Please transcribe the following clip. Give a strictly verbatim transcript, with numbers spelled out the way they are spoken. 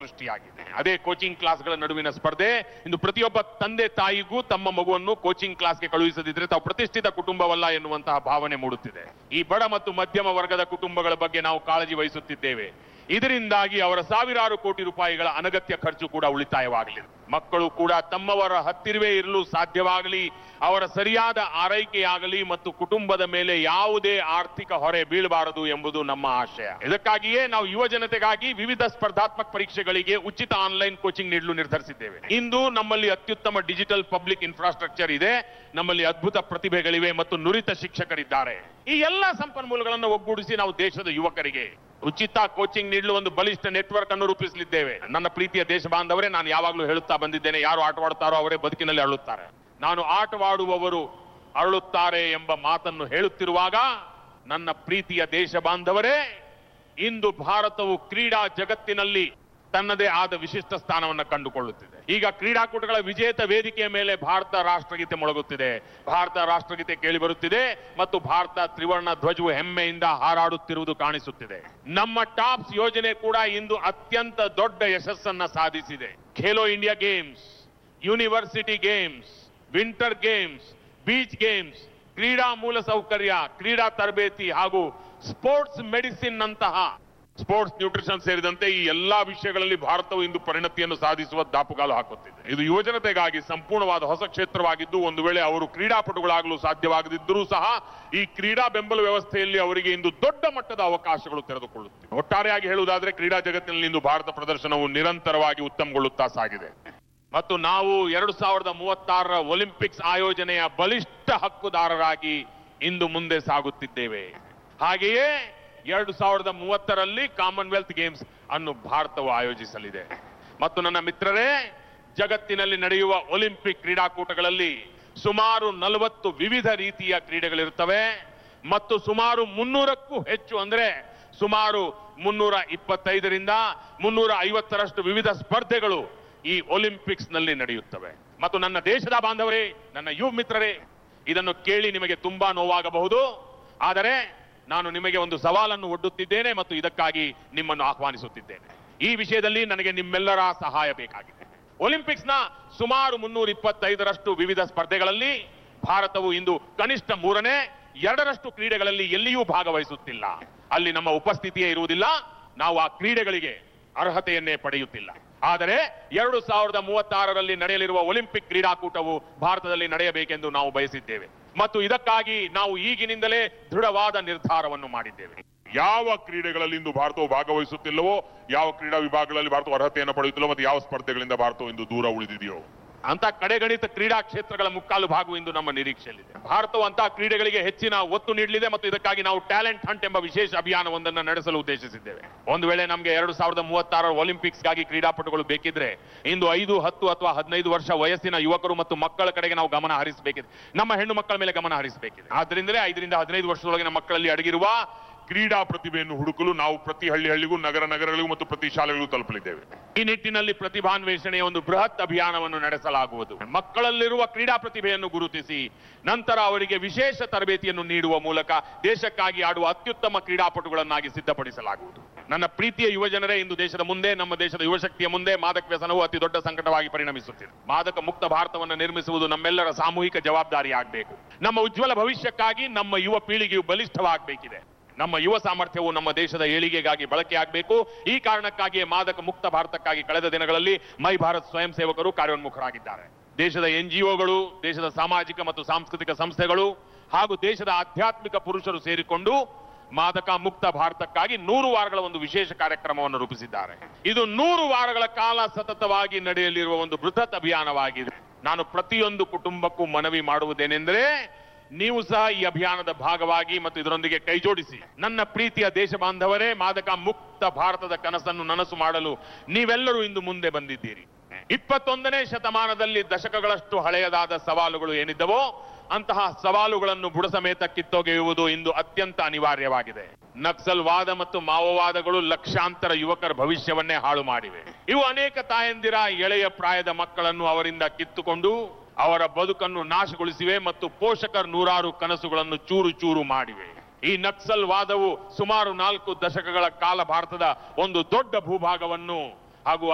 ಸೃಷ್ಟಿಯಾಗಿದೆ. ಅದೇ ಕೋಚಿಂಗ್ ಕ್ಲಾಸ್ಗಳ ನಡುವಿನ ಸ್ಪರ್ಧೆ ಇಂದು ಪ್ರತಿಯೊಬ್ಬ ತಂದೆ ತಾಯಿಗೂ ತಮ್ಮ ಮಗುವನ್ನು ಕೋಚಿಂಗ್ ಕ್ಲಾಸ್ಗೆ ಕಳುಹಿಸದಿದ್ರೆ ತಾವು ಪ್ರತಿಷ್ಠಿತ ಕುಟುಂಬವಲ್ಲ ಎನ್ನುವಂತಹ ಭಾವನೆ ಮೂಡುತ್ತಿದೆ. ಈ ಬಡ ಮತ್ತು ಮಧ್ಯಮ ವರ್ಗದ ಕುಟುಂಬಗಳ ಬಗ್ಗೆ ನಾವು ಕಾಳಜಿ ವಹಿಸುತ್ತಿದ್ದೇವೆ. ಇದರಿಂದಾಗಿ ಅವರ ಸಾವಿರಾರು ಕೋಟಿ ರೂಪಾಯಿಗಳ ಅನಗತ್ಯ ಖರ್ಚು ಕೂಡ ಉಳಿತಾಯವಾಗಲಿದೆ. ಮಕ್ಕಳು ಕೂಡ ತಮ್ಮವರ ಹತ್ತಿರವೇ ಇರಲು ಸಾಧ್ಯವಾಗಲಿ, ಅವರ ಸರಿಯಾದ ಆರೈಕೆಯಾಗಲಿ ಮತ್ತು ಕುಟುಂಬದ ಮೇಲೆ ಯಾವುದೇ ಆರ್ಥಿಕ ಹೊರೆ ಬೀಳಬಾರದು ಎಂಬುದು ನಮ್ಮ ಆಶಯ. ಇದಕ್ಕಾಗಿಯೇ ನಾವು ಯುವ ಜನತೆಗಾಗಿ ವಿವಿಧ ಸ್ಪರ್ಧಾತ್ಮಕ ಪರೀಕ್ಷೆಗಳಿಗೆ ಉಚಿತ ಆನ್ಲೈನ್ ಕೋಚಿಂಗ್ ನೀಡಲು ನಿರ್ಧರಿಸಿದ್ದೇವೆ. ಇಂದು ನಮ್ಮಲ್ಲಿ ಅತ್ಯುತ್ತಮ ಡಿಜಿಟಲ್ ಪಬ್ಲಿಕ್ ಇನ್ಫ್ರಾಸ್ಟ್ರಕ್ಚರ್ ಇದೆ, ನಮ್ಮಲ್ಲಿ ಅದ್ಭುತ ಪ್ರತಿಭೆಗಳಿವೆ ಮತ್ತು ನುರಿತ ಶಿಕ್ಷಕರಿದ್ದಾರೆ. ಈ ಎಲ್ಲ ಸಂಪನ್ಮೂಲಗಳನ್ನು ಒಗ್ಗೂಡಿಸಿ ನಾವು ದೇಶದ ಯುವಕರಿಗೆ ಉಚಿತ ಕೋಚಿಂಗ್ ನೀಡಲು ಒಂದು ಬಲಿಷ್ಠ ನೆಟ್ವರ್ಕ್ ಅನ್ನು ರೂಪಿಸಲಿದ್ದೇವೆ. ನನ್ನ ಪ್ರೀತಿಯ ದೇಶ ಬಾಂಧವರೇ, ನಾನು ಯಾವಾಗಲೂ ಹೇಳುತ್ತಾ ಬಂದಿದ್ದೇನೆ, ಯಾರು ಆಟವಾಡುತ್ತಾರೋ ಅವರೇ ಬದುಕಿನಲ್ಲಿ ಅರಳುತ್ತಾರೆ. ನಾನು ಆಟವಾಡುವವರು ಅರಳುತ್ತಾರೆ ಎಂಬ ಮಾತನ್ನು ಹೇಳುತ್ತಿರುವಾಗ ನನ್ನ ಪ್ರೀತಿಯ ದೇಶ ಬಾಂಧವರೇ, ಇಂದು ಭಾರತವು ಕ್ರೀಡಾ ಜಗತ್ತಿನಲ್ಲಿ ತನ್ನದೇ ಆದ ವಿಶಿಷ್ಟ ಸ್ಥಾನವನ್ನು ಕಂಡುಕೊಳ್ಳುತ್ತಿದೆ. ಈಗ ಕ್ರೀಡಾಕೂಟಗಳ ವಿಜೇತ ವೇದಿಕೆಯ ಮೇಲೆ ಭಾರತ ರಾಷ್ಟ್ರಗೀತೆ ಮೊಳಗುತ್ತಿದೆ, ಭಾರತ ರಾಷ್ಟ್ರಗೀತೆ ಕೇಳಿ ಬರುತ್ತಿದೆ ಮತ್ತು ಭಾರತ ತ್ರಿವರ್ಣ ಧ್ವಜವು ಹೆಮ್ಮೆಯಿಂದ ಹಾರಾಡುತ್ತಿರುವುದು ಕಾಣಿಸುತ್ತಿದೆ. ನಮ್ಮ ಟಾಪ್ಸ್ ಯೋಜನೆ ಕೂಡ ಇಂದು ಅತ್ಯಂತ ದೊಡ್ಡ ಯಶಸ್ಸನ್ನ ಸಾಧಿಸಿದೆ. Khelo India games, university games, winter games, beach games, ಕ್ರೀಡಾ ಮೂಲಸೌಕರ್ಯ, ಕ್ರೀಡಾ ತರಬೇತಿ ಹಾಗೂ ಸ್ಪೋರ್ಟ್ಸ್ ಮೆಡಿಸಿನ್ ನಂತಹ ಸ್ಪೋರ್ಟ್ಸ್ ನ್ಯೂಟ್ರಿಷನ್ ಸೇರಿದಂತೆ ಈ ಎಲ್ಲಾ ವಿಷಯಗಳಲ್ಲಿ ಭಾರತವು ಇಂದು ಪರಿಣತಿಯನ್ನು ಸಾಧಿಸುವ ದಾಪುಗಾಲು ಹಾಕುತ್ತಿದೆ. ಇದು ಯುವಜನತೆಗಾಗಿ ಸಂಪೂರ್ಣವಾದ ಹೊಸ ಕ್ಷೇತ್ರವಾಗಿದ್ದು, ಒಂದು ವೇಳೆ ಅವರು ಕ್ರೀಡಾಪಟುಗಳಾಗಲು ಸಾಧ್ಯವಾಗದಿದ್ದರೂ ಸಹ ಈ ಕ್ರೀಡಾ ಬೆಂಬಲ ವ್ಯವಸ್ಥೆಯಲ್ಲಿ ಅವರಿಗೆ ಇಂದು ದೊಡ್ಡ ಮಟ್ಟದ ಅವಕಾಶಗಳು ತೆರೆದುಕೊಳ್ಳುತ್ತಿವೆ. ಒಟ್ಟಾರೆಯಾಗಿ ಹೇಳುವುದಾದರೆ ಕ್ರೀಡಾ ಜಗತ್ತಿನಲ್ಲಿ ಇಂದು ಭಾರತ ಪ್ರದರ್ಶನವು ನಿರಂತರವಾಗಿ ಉತ್ತಮಗೊಳ್ಳುತ್ತಾ ಸಾಗಿದೆ ಮತ್ತು ನಾವು ಎರಡು ಸಾವಿರದ ಮೂವತ್ತಾರರ ಒಲಿಂಪಿಕ್ಸ್ ಆಯೋಜನೆಯ ಬಲಿಷ್ಠ ಹಕ್ಕುದಾರರಾಗಿ ಇಂದು ಮುಂದೆ ಸಾಗುತ್ತಿದ್ದೇವೆ. ಹಾಗೆಯೇ ಎರಡು ಸಾವಿರದ ಮೂವತ್ತರಲ್ಲಿ ಕಾಮನ್ವೆಲ್ತ್ ಗೇಮ್ಸ್ ಅನ್ನು ಭಾರತವು ಆಯೋಜಿಸಲಿದೆ ಮತ್ತು ನನ್ನ ಮಿತ್ರರೇ, ಜಗತ್ತಿನಲ್ಲಿ ನಡೆಯುವ ಒಲಿಂಪಿಕ್ ಕ್ರೀಡಾಕೂಟಗಳಲ್ಲಿ ಸುಮಾರು ನಲವತ್ತು ವಿವಿಧ ರೀತಿಯ ಕ್ರೀಡೆಗಳಿರುತ್ತವೆ ಮತ್ತು ಸುಮಾರು ಮುನ್ನೂರಕ್ಕೂ ಹೆಚ್ಚು ಅಂದ್ರೆ ಸುಮಾರು ಮುನ್ನೂರ ಇಪ್ಪತ್ತೈದರಿಂದ ಮುನ್ನೂರ ಐವತ್ತರಷ್ಟು ವಿವಿಧ ಸ್ಪರ್ಧೆಗಳು ಈ ಒಲಿಂಪಿಕ್ಸ್ ನಲ್ಲಿ ನಡೆಯುತ್ತವೆ. ಮತ್ತು ನನ್ನ ದೇಶದ ಬಾಂಧವರೇ, ನನ್ನ ಯುವ ಮಿತ್ರರೇ, ಇದನ್ನು ಕೇಳಿ ನಿಮಗೆ ತುಂಬಾ ನೋವಾಗಬಹುದು, ಆದರೆ ನಾನು ನಿಮಗೆ ಒಂದು ಸವಾಲನ್ನು ಒಡ್ಡುತ್ತಿದ್ದೇನೆ ಮತ್ತು ಇದಕ್ಕಾಗಿ ನಿಮ್ಮನ್ನು ಆಹ್ವಾನಿಸುತ್ತಿದ್ದೇನೆ. ಈ ವಿಷಯದಲ್ಲಿ ನನಗೆ ನಿಮ್ಮೆಲ್ಲರ ಸಹಾಯ ಬೇಕಾಗಿದೆ. ಒಲಿಂಪಿಕ್ಸ್ನ ಸುಮಾರು ಮುನ್ನೂರ ಇಪ್ಪತ್ತೈದರಷ್ಟು ವಿವಿಧ ಸ್ಪರ್ಧೆಗಳಲ್ಲಿ ಭಾರತವು ಇಂದು ಕನಿಷ್ಠ ಮೂರನೇ ಎರಡರಷ್ಟು ಕ್ರೀಡೆಗಳಲ್ಲಿ ಎಲ್ಲಿಯೂ ಭಾಗವಹಿಸುತ್ತಿಲ್ಲ. ಅಲ್ಲಿ ನಮ್ಮ ಉಪಸ್ಥಿತಿಯೇ ಇರುವುದಿಲ್ಲ, ನಾವು ಆ ಕ್ರೀಡೆಗಳಿಗೆ ಅರ್ಹತೆಯನ್ನೇ ಪಡೆಯುತ್ತಿಲ್ಲ. ಆದರೆ ಎರಡು ಸಾವಿರದ ಮೂವತ್ತಾರರಲ್ಲಿ ನಡೆಯಲಿರುವ ಒಲಿಂಪಿಕ್ ಕ್ರೀಡಾಕೂಟವು ಭಾರತದಲ್ಲಿ ನಡೆಯಬೇಕೆಂದು ನಾವು ಬಯಸಿದ್ದೇವೆ ಮತ್ತು ಇದಕ್ಕಾಗಿ ನಾವು ಈಗಿನಿಂದಲೇ ದೃಢವಾದ ನಿರ್ಧಾರವನ್ನು ಮಾಡಿದ್ದೇವೆ. ಯಾವ ಕ್ರೀಡೆಗಳಲ್ಲಿ ಇಂದು ಭಾರತವು ಭಾಗವಹಿಸುತ್ತಿಲ್ಲವೋ, ಯಾವ ಕ್ರೀಡಾ ವಿಭಾಗಗಳಲ್ಲಿ ಭಾರತವು ಅರ್ಹತೆಯನ್ನು ಪಡೆಯುತ್ತಿಲ್ಲವೋ ಮತ್ತು ಯಾವ ಸ್ಪರ್ಧೆಗಳಿಂದ ಭಾರತವು ಇಂದು ದೂರ ಉಳಿದಿದೆಯೋ ಅಂತ ಕಡೆಗಣಿತ ಕ್ರೀಡಾ ಕ್ಷೇತ್ರಗಳ ಮುಕ್ಕಾಲು ಭಾಗವು ಇಂದು ನಮ್ಮ ನಿರೀಕ್ಷೆಯಲ್ಲಿದೆ. ಭಾರತವು ಅಂತಹ ಕ್ರೀಡೆಗಳಿಗೆ ಹೆಚ್ಚಿನ ಒತ್ತು ನೀಡಲಿದೆ ಮತ್ತು ಇದಕ್ಕಾಗಿ ನಾವು ಟ್ಯಾಲೆಂಟ್ ಹಂಟ್ ಎಂಬ ವಿಶೇಷ ಅಭಿಯಾನವೊಂದನ್ನು ನಡೆಸಲು ಉದ್ದೇಶಿಸಿದ್ದೇವೆ. ಒಂದು ವೇಳೆ ನಮಗೆ ಎರಡು ಸಾವಿರದ ಮೂವತ್ತಾರರ ಒಲಿಂಪಿಕ್ಸ್ಗಾಗಿ ಕ್ರೀಡಾಪಟುಗಳು ಬೇಕಿದ್ರೆ ಇಂದು ಐದು ಹತ್ತು ಅಥವಾ ಹದಿನೈದು ವರ್ಷ ವಯಸ್ಸಿನ ಯುವಕರು ಮತ್ತು ಮಕ್ಕಳ ಕಡೆಗೆ ನಾವು ಗಮನ ಹರಿಸಬೇಕಿದೆ. ನಮ್ಮ ಹೆಣ್ಣು ಮಕ್ಕಳ ಮೇಲೆ ಗಮನ ಹರಿಸಬೇಕಿದೆ. ಆದ್ರಿಂದಲೇ ಐದರಿಂದ ಹದಿನೈದು ವರ್ಷದೊಳಗಿನ ಮಕ್ಕಳಲ್ಲಿ ಅಡಗಿರುವ ಕ್ರೀಡಾ ಪ್ರತಿಭೆಯನ್ನು ಹುಡುಕಲು ನಾವು ಪ್ರತಿ ಹಳ್ಳಿ ಹಳ್ಳಿಗೂ, ನಗರ ನಗರಗಳಿಗೂ ಮತ್ತು ಪ್ರತಿ ಶಾಲೆಗಳಿಗೂ ತಲುಪಲಿದ್ದೇವೆ. ಈ ನಿಟ್ಟಿನಲ್ಲಿ ಪ್ರತಿಭಾನ್ವೇಷಣೆಯ ಒಂದು ಬೃಹತ್ ಅಭಿಯಾನವನ್ನು ನಡೆಸಲಾಗುವುದು. ಮಕ್ಕಳಲ್ಲಿರುವ ಕ್ರೀಡಾ ಪ್ರತಿಭೆಯನ್ನು ಗುರುತಿಸಿ ನಂತರ ಅವರಿಗೆ ವಿಶೇಷ ತರಬೇತಿಯನ್ನು ನೀಡುವ ಮೂಲಕ ದೇಶಕ್ಕಾಗಿ ಆಡುವ ಅತ್ಯುತ್ತಮ ಕ್ರೀಡಾಪಟುಗಳನ್ನಾಗಿ ಸಿದ್ಧಪಡಿಸಲಾಗುವುದು. ನನ್ನ ಪ್ರೀತಿಯ ಯುವಜನರೇ, ಇಂದು ದೇಶದ ಮುಂದೆ, ನಮ್ಮ ದೇಶದ ಯುವಶಕ್ತಿಯ ಮುಂದೆ ಮಾದಕ ವ್ಯಸನವು ಅತಿ ದೊಡ್ಡ ಸಂಕಟವಾಗಿ ಪರಿಣಮಿಸುತ್ತಿದೆ. ಮಾದಕ ಮುಕ್ತ ಭಾರತವನ್ನು ನಿರ್ಮಿಸುವುದು ನಮ್ಮೆಲ್ಲರ ಸಾಮೂಹಿಕ ಜವಾಬ್ದಾರಿ ಆಗಬೇಕು. ನಮ್ಮ ಉಜ್ವಲ ಭವಿಷ್ಯಕ್ಕಾಗಿ ನಮ್ಮ ಯುವ ಪೀಳಿಗೆಯು ಬಲಿಷ್ಠವಾಗಬೇಕಿದೆ. ನಮ್ಮ ಯುವ ಸಾಮರ್ಥ್ಯವು ನಮ್ಮ ದೇಶದ ಏಳಿಗೆಗಾಗಿ ಬಳಕೆ ಆಗಬೇಕು. ಈ ಕಾರಣಕ್ಕಾಗಿಯೇ ಮಾದಕ ಮುಕ್ತ ಭಾರತಕ್ಕಾಗಿ ಕಳೆದ ದಿನಗಳಲ್ಲಿ ಮೈ ಭಾರತ್ ಸ್ವಯಂ ಸೇವಕರು ಕಾರ್ಯೋನ್ಮುಖರಾಗಿದ್ದಾರೆ. ದೇಶದ ಎನ್ಜಿಒಗಳು, ದೇಶದ ಸಾಮಾಜಿಕ ಮತ್ತು ಸಾಂಸ್ಕೃತಿಕ ಸಂಸ್ಥೆಗಳು ಹಾಗೂ ದೇಶದ ಆಧ್ಯಾತ್ಮಿಕ ಪುರುಷರು ಸೇರಿಕೊಂಡು ಮಾದಕ ಮುಕ್ತ ಭಾರತಕ್ಕಾಗಿ ನೂರು ವಾರಗಳ ಒಂದು ವಿಶೇಷ ಕಾರ್ಯಕ್ರಮವನ್ನು ರೂಪಿಸಿದ್ದಾರೆ. ಇದು ನೂರು ವಾರಗಳ ಕಾಲ ಸತತವಾಗಿ ನಡೆಯಲಿರುವ ಒಂದು ಬೃಹತ್ ಅಭಿಯಾನವಾಗಿದೆ. ನಾನು ಪ್ರತಿಯೊಂದು ಕುಟುಂಬಕ್ಕೂ ಮನವಿ ಮಾಡುವುದೇನೆಂದರೆ, ನೀವು ಸಹ ಈ ಅಭಿಯಾನದ ಭಾಗವಾಗಿ ಮತ್ತು ಇದರೊಂದಿಗೆ ಕೈಜೋಡಿಸಿ. ನನ್ನ ಪ್ರೀತಿಯ ದೇಶ ಬಾಂಧವರೇ, ಮಾದಕ ಮುಕ್ತ ಭಾರತದ ಕನಸನ್ನು ನನಸು ಮಾಡಲು ನೀವೆಲ್ಲರೂ ಇಂದು ಮುಂದೆ ಬಂದಿದ್ದೀರಿ. ಇಪ್ಪತ್ತೊಂದನೇ ಶತಮಾನದಲ್ಲಿ ದಶಕಗಳಷ್ಟು ಹಳೆಯದಾದ ಸವಾಲುಗಳು ಏನಿದ್ದವೋ ಅಂತಹ ಸವಾಲುಗಳನ್ನು ಬುಡಸಮೇತ ಕಿತ್ತೊಗೆಯುವುದು ಇಂದು ಅತ್ಯಂತ ಅನಿವಾರ್ಯವಾಗಿದೆ. ನಕ್ಸಲ್ವಾದ ಮತ್ತು ಮಾವೋವಾದಗಳು ಲಕ್ಷಾಂತರ ಯುವಕರ ಭವಿಷ್ಯವನ್ನೇ ಹಾಳು ಮಾಡಿವೆ. ಇವು ಅನೇಕ ತಾಯಂದಿರ ಎಳೆಯ ಪ್ರಾಯದ ಮಕ್ಕಳನ್ನು ಅವರಿಂದ ಕಿತ್ತುಕೊಂಡು ಅವರ ಬದುಕನ್ನು ನಾಶಗೊಳಿಸಿವೆ ಮತ್ತು ಪೋಷಕರ ನೂರಾರು ಕನಸುಗಳನ್ನು ಚೂರು ಚೂರು ಮಾಡಿವೆ. ಈ ನಕ್ಸಲ್ ವಾದವು ಸುಮಾರು ನಾಲ್ಕು ದಶಕಗಳ ಕಾಲ ಭಾರತದ ಒಂದು ದೊಡ್ಡ ಭೂಭಾಗವನ್ನು ಹಾಗೂ